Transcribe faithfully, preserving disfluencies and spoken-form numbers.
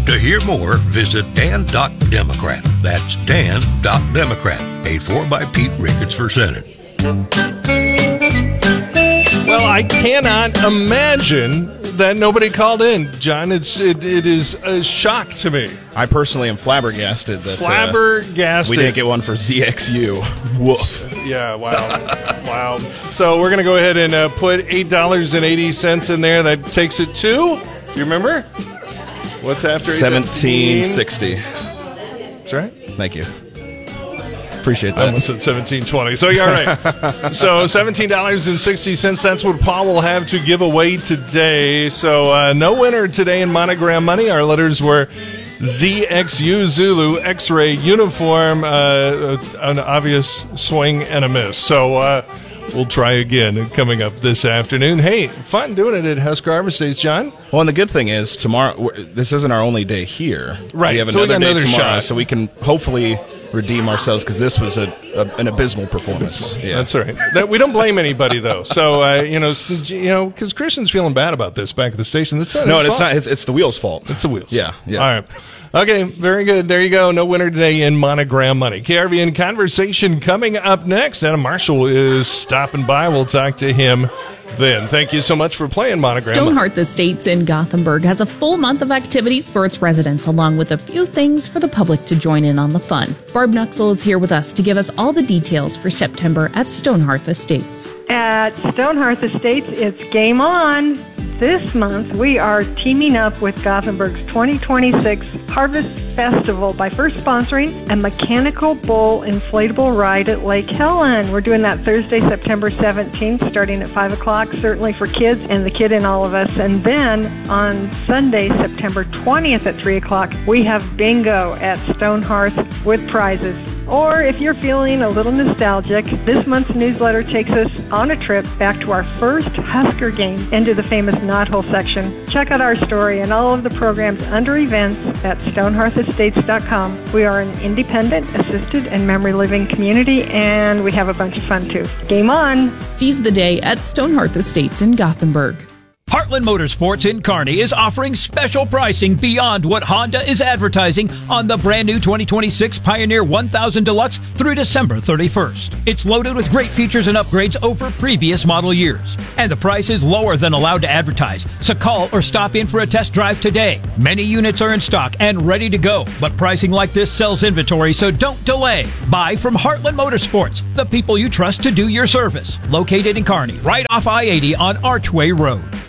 To hear more, visit dan dot democrat. That's dan dot democrat. Paid for by Pete Ricketts for Senate. Well, I cannot imagine that nobody called in, John. It's it, it is a shock to me. I personally am flabbergasted that flabbergasted. Uh, we didn't get one for Z X U. Woof. Yeah, wow. Wow. So we're going to go ahead and uh, put eight dollars and eighty cents in there. That takes it to, do you remember? What's after seventeen sixty. That's right. Thank you. Appreciate that. I almost said seventeen twenty. So, yeah, right. So, seventeen dollars and sixty cents. That's what Paul will have to give away today. So, uh, no winner today in Monogram Money. Our letters were Z X U, Zulu, X-ray, uniform, uh, an obvious swing and a miss. So, uh, we'll try again coming up this afternoon. Hey, fun doing it at Husker Harvest Days, John. Well, and the good thing is tomorrow, this isn't our only day here. Right. We have so another we day another tomorrow, shot. so we can hopefully redeem ourselves because this was a, a an abysmal performance. Yeah. That's right. That, we don't blame anybody, though. So, uh, you know, you know, because Christian's feeling bad about this back at the station. That's not no, his it's fault. not. It's, it's the wheels' fault. It's the wheels. Yeah, yeah. All right. Okay, very good. There you go. No winner today in Monogram Money. K R V N Conversation coming up next. Adam Marshall is stopping by. We'll talk to him then. Thank you so much for playing Monogram Money. Stonehearth Estates in Gothenburg has a full month of activities for its residents, along with a few things for the public to join in on the fun. Barb Nuxel is here with us to give us all the details for September at Stonehearth Estates. At Stonehearth Estates, it's game on. This month, we are teaming up with Gothenburg's twenty twenty-six Harvest Festival by first sponsoring a mechanical bull inflatable ride at Lake Helen. We're doing that Thursday, September seventeenth, starting at five o'clock, certainly for kids and the kid in all of us. And then on Sunday, September twentieth at three o'clock, we have bingo at Stonehearth with prizes. Or if you're feeling a little nostalgic, this month's newsletter takes us on a trip back to our first Husker game into the famous Knothole section. Check out our story and all of the programs under events at stonehearth estates dot com. We are an independent, assisted, and memory living community, and we have a bunch of fun too. Game on! Seize the day at Stonehearth Estates in Gothenburg. Heartland Motorsports in Kearney is offering special pricing beyond what Honda is advertising on the brand new twenty twenty-six Pioneer one thousand Deluxe through December thirty-first. It's loaded with great features and upgrades over previous model years. And the price is lower than allowed to advertise, so call or stop in for a test drive today. Many units are in stock and ready to go, but pricing like this sells inventory, so don't delay. Buy from Heartland Motorsports, the people you trust to do your service. Located in Kearney, right off I eighty on Archway Road.